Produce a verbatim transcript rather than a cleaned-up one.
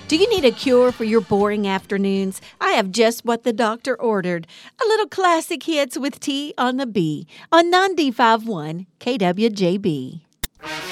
Do you need a cure for your boring afternoons? I have just what the doctor ordered. A little classic hits with tea on the B on ninety-five point one K W J B.